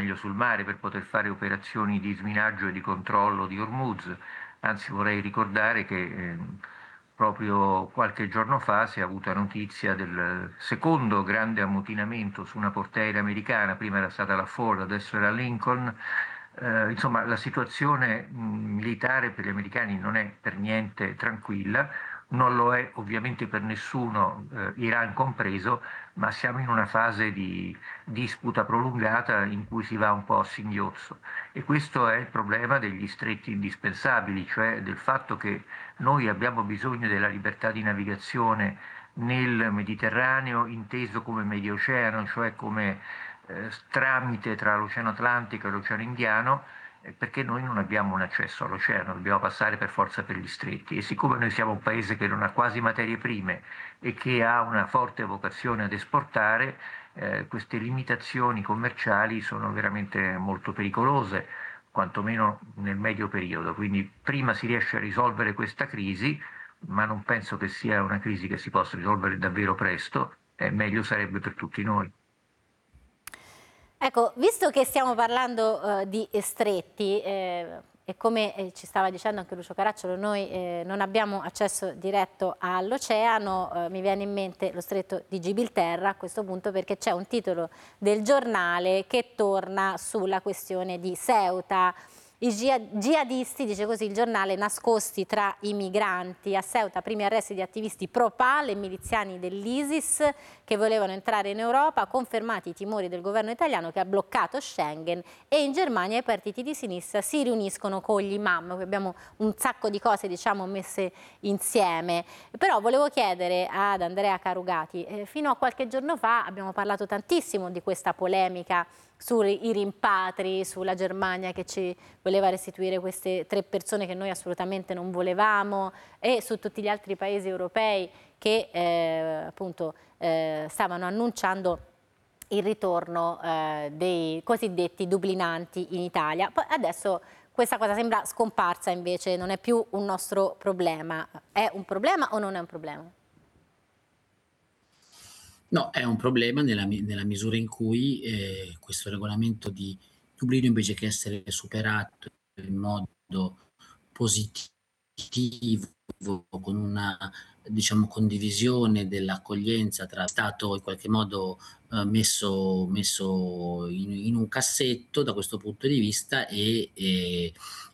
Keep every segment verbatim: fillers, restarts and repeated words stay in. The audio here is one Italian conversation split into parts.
meglio sul mare per poter fare operazioni di sminaggio e di controllo di Hormuz. Anzi, vorrei ricordare che eh, proprio qualche giorno fa si è avuta notizia del secondo grande ammutinamento su una portaerei americana, prima era stata la Ford, adesso era Lincoln. Eh, insomma, la situazione mh, militare per gli americani non è per niente tranquilla, non lo è ovviamente per nessuno, eh, Iran compreso, ma siamo in una fase di disputa prolungata in cui si va un po' a singhiozzo. E questo è il problema degli stretti indispensabili, cioè del fatto che noi abbiamo bisogno della libertà di navigazione nel Mediterraneo, inteso come medio oceano, cioè come eh, tramite tra l'Oceano Atlantico e l'Oceano Indiano, eh, perché noi non abbiamo un accesso all'oceano, dobbiamo passare per forza per gli stretti. E siccome noi siamo un paese che non ha quasi materie prime e che ha una forte vocazione ad esportare, eh, queste limitazioni commerciali sono veramente molto pericolose, quantomeno nel medio periodo. Quindi prima si riesce a risolvere questa crisi, ma non penso che sia una crisi che si possa risolvere davvero presto, e meglio sarebbe per tutti noi. Ecco, visto che stiamo parlando eh, di stretti, eh, e come eh, ci stava dicendo anche Lucio Caracciolo, noi eh, non abbiamo accesso diretto all'oceano, eh, mi viene in mente lo stretto di Gibilterra a questo punto, perché c'è un titolo del giornale che torna sulla questione di Ceuta. I jihadisti, dice così il giornale, nascosti tra i migranti. A Ceuta, primi arresti di attivisti pro-Pal e miliziani dell'ISIS che volevano entrare in Europa, confermati i timori del governo italiano che ha bloccato Schengen, e in Germania i partiti di sinistra si riuniscono con gli imam. Qui abbiamo un sacco di cose, diciamo, messe insieme. Però volevo chiedere ad Andrea Carugati, eh, fino a qualche giorno fa abbiamo parlato tantissimo di questa polemica sui rimpatri, sulla Germania che ci voleva restituire queste tre persone che noi assolutamente non volevamo, e su tutti gli altri paesi europei che eh, appunto eh, stavano annunciando il ritorno eh, dei cosiddetti dublinanti in Italia. Poi adesso questa cosa sembra scomparsa, invece non è più un nostro problema. È un problema o non è un problema? No, è un problema nella, mi- nella misura in cui eh, questo regolamento di Dublino, invece che essere superato in modo positivo, con una, diciamo, condivisione dell'accoglienza tra Stato, in qualche modo eh, messo, messo in, in un cassetto da questo punto di vista, e, e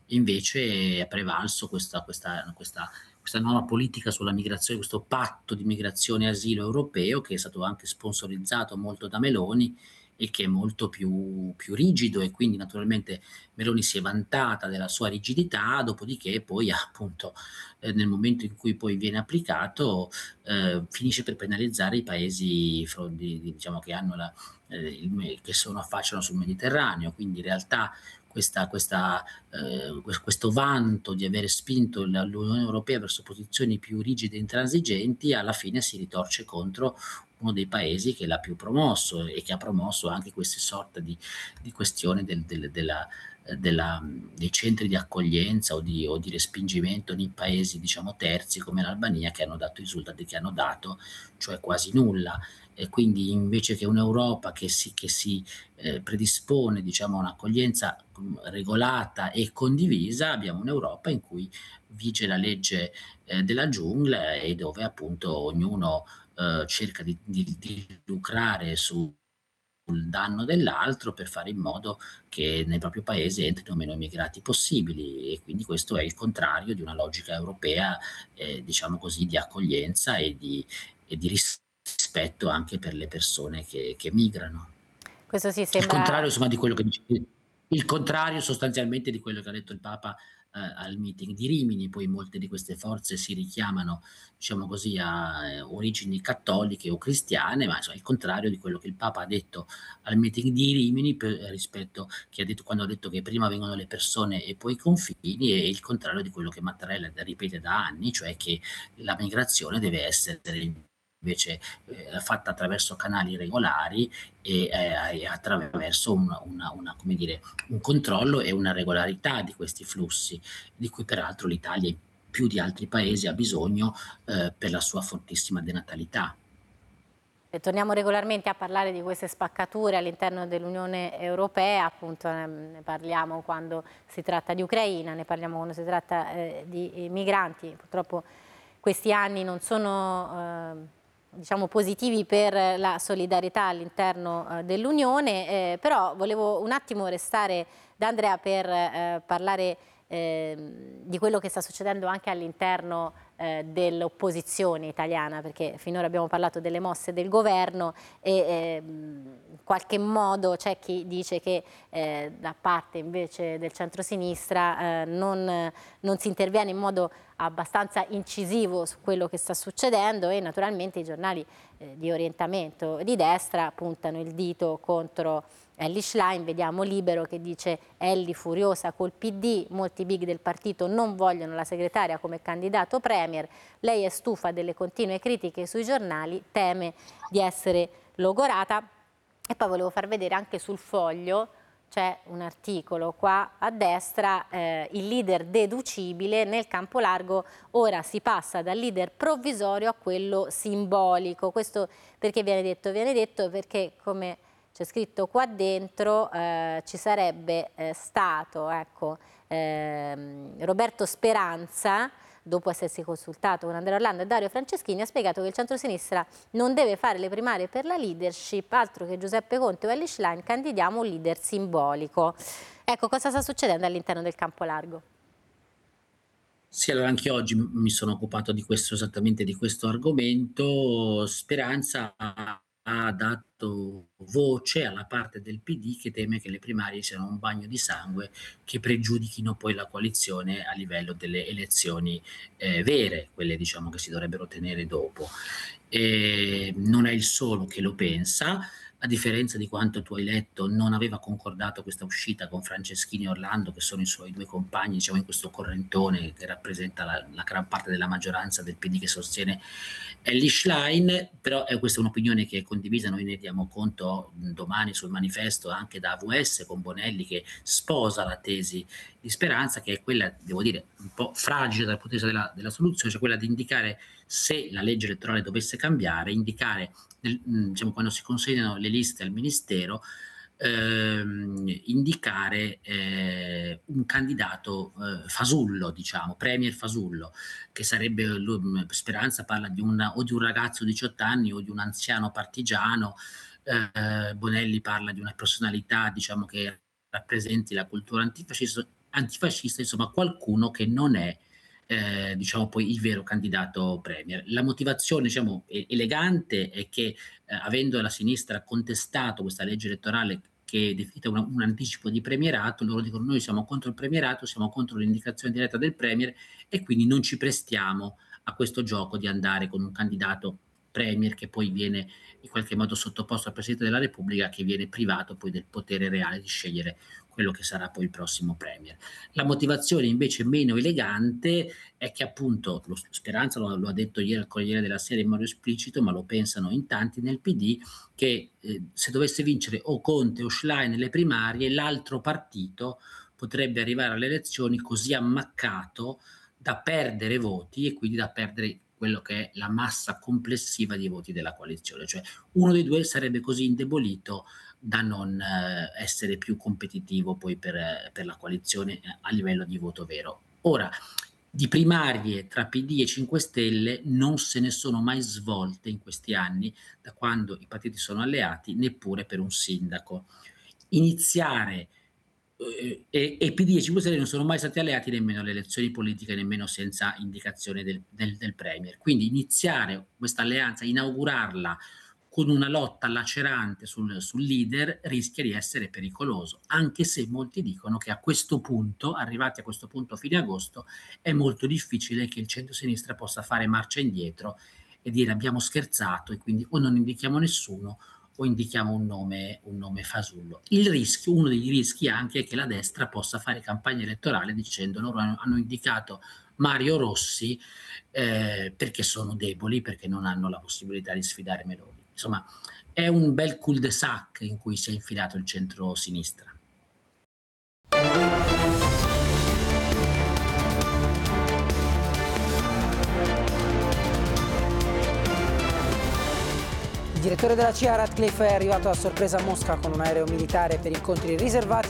invece è prevalso questa, questa, questa questa nuova politica sulla migrazione, questo patto di migrazione e asilo europeo, che è stato anche sponsorizzato molto da Meloni e che è molto più, più rigido, e quindi naturalmente Meloni si è vantata della sua rigidità, dopodiché poi appunto eh, nel momento in cui poi viene applicato eh, finisce per penalizzare i paesi fro- di- di- diciamo, che, hanno la, eh, il- che sono affacciano sul Mediterraneo, quindi in realtà questa, questa eh, questo vanto di avere spinto la- l'Unione Europea verso posizioni più rigide e intransigenti, alla fine si ritorce contro uno dei paesi che l'ha più promosso e che ha promosso anche queste sorte di, di questione del- del- della, della- dei centri di accoglienza o di, o di respingimento nei paesi, diciamo, terzi come l'Albania, che hanno dato i risultati che hanno dato, cioè quasi nulla. E quindi invece che un'Europa che si, che si eh, predispone, diciamo, a un'accoglienza mh, regolata e condivisa, abbiamo un'Europa in cui vige la legge eh, della giungla, e dove appunto ognuno eh, cerca di, di- di lucrare su- sul danno dell'altro, per fare in modo che nel proprio paese entrino meno immigrati possibili. E quindi questo è il contrario di una logica europea, eh, diciamo così, di accoglienza e di, e di rispetto anche per le persone che, che migrano. Questo sì Il contrario, sembra. insomma, di quello che dice, il contrario sostanzialmente di quello che ha detto il Papa eh, al meeting di Rimini. Poi molte di queste forze si richiamano, diciamo così, a eh, origini cattoliche o cristiane, ma insomma, il contrario di quello che il Papa ha detto al meeting di Rimini, per, rispetto, che ha detto quando ha detto che prima vengono le persone e poi i confini, e il contrario di quello che Mattarella ripete da anni, cioè che la migrazione deve essere invece eh, fatta attraverso canali regolari, e, eh, e attraverso una, una, una, come dire, un controllo e una regolarità di questi flussi, di cui peraltro l'Italia più di altri paesi ha bisogno eh, per la sua fortissima denatalità. E torniamo regolarmente a parlare di queste spaccature all'interno dell'Unione Europea, appunto ne parliamo quando si tratta di Ucraina, ne parliamo quando si tratta eh, di migranti. Purtroppo questi anni non sono eh, diciamo positivi per la solidarietà all'interno eh, dell'Unione, eh, però volevo un attimo restare da Andrea per eh, parlare eh, di quello che sta succedendo anche all'interno eh, dell'opposizione italiana, perché finora abbiamo parlato delle mosse del governo e eh, in qualche modo c'è chi dice che eh, da parte invece del centrosinistra eh, non, non si interviene in modo abbastanza incisivo su quello che sta succedendo e naturalmente i giornali eh, di orientamento di destra puntano il dito contro Elly Schlein. Vediamo Libero che dice: Elly furiosa col P D, molti big del partito non vogliono la segretaria come candidato premier, lei è stufa delle continue critiche sui giornali, teme di essere logorata. E poi volevo far vedere anche sul Foglio, c'è un articolo qua a destra, eh, il leader deducibile nel campo largo, ora si passa dal leader provvisorio a quello simbolico. Questo perché viene detto? Viene detto perché, come c'è scritto qua dentro, eh, ci sarebbe eh, stato ecco, ehm, Roberto Speranza, dopo essersi consultato con Andrea Orlando e Dario Franceschini, ha spiegato che il centrosinistra non deve fare le primarie per la leadership, altro che Giuseppe Conte o Elly Schlein, candidiamo un leader simbolico. Ecco, cosa sta succedendo all'interno del campo largo? Sì, allora anche oggi mi sono occupato di questo, esattamente di questo argomento. Speranza ha, ha dato voce alla parte del P D che teme che le primarie siano un bagno di sangue che pregiudichino poi la coalizione a livello delle elezioni eh, vere, quelle diciamo che si dovrebbero tenere dopo. E non è il solo che lo pensa. A differenza di quanto tu hai letto, non aveva concordato questa uscita con Franceschini e Orlando, che sono i suoi due compagni, diciamo, in questo correntone che rappresenta la, la gran parte della maggioranza del P D che sostiene Elly Schlein, però eh, questa è un'opinione che è condivisa, noi ne diamo conto domani sul manifesto anche da A V S con Bonelli che sposa la tesi di Speranza, che è quella, devo dire, un po' fragile dal punto di vista della, della soluzione, cioè quella di indicare, se la legge elettorale dovesse cambiare, indicare nel, diciamo, quando si consegnano le liste al Ministero, ehm, indicare eh, un candidato eh, fasullo, diciamo, premier fasullo, che sarebbe, lui, Speranza parla di una, o di un ragazzo di diciotto anni o di un anziano partigiano, eh, Bonelli parla di una personalità, diciamo, che rappresenti la cultura antifascista, antifascista, insomma qualcuno che non è Eh, diciamo poi il vero candidato premier. La motivazione diciamo elegante è che eh, avendo la sinistra contestato questa legge elettorale che è definita una, un anticipo di premierato, loro dicono noi siamo contro il premierato, siamo contro l'indicazione diretta del premier e quindi non ci prestiamo a questo gioco di andare con un candidato premier che poi viene in qualche modo sottoposto al Presidente della Repubblica, che viene privato poi del potere reale di scegliere quello che sarà poi il prossimo premier. La motivazione invece meno elegante è che appunto, lo Speranza lo, lo ha detto ieri al Corriere della Sera in modo esplicito, ma lo pensano in tanti nel P D, che eh, se dovesse vincere o Conte o Schlein nelle primarie, l'altro partito potrebbe arrivare alle elezioni così ammaccato da perdere voti e quindi da perdere quello che è la massa complessiva di voti della coalizione, cioè uno dei due sarebbe così indebolito da non eh, essere più competitivo poi per, per la coalizione eh, a livello di voto vero. Ora, di primarie tra P D e cinque Stelle non se ne sono mai svolte in questi anni, da quando i partiti sono alleati, neppure per un sindaco. Iniziare eh, e, e P D e cinque Stelle non sono mai stati alleati nemmeno alle elezioni politiche, nemmeno senza indicazione del, del, del premier. Quindi iniziare questa alleanza, inaugurarla con una lotta lacerante sul, sul leader, rischia di essere pericoloso, anche se molti dicono che a questo punto, arrivati a questo punto fine agosto, è molto difficile che il centro-sinistra possa fare marcia indietro e dire abbiamo scherzato e quindi o non indichiamo nessuno o indichiamo un nome, un nome fasullo. Il rischio, uno dei rischi anche è che la destra possa fare campagna elettorale dicendo loro hanno, hanno indicato Mario Rossi eh, perché sono deboli, perché non hanno la possibilità di sfidare Meloni. Insomma, è un bel cul-de-sac in cui si è infilato il centro-sinistra. Il direttore della C I A Ratcliffe è arrivato a sorpresa a Mosca con un aereo militare per incontri riservati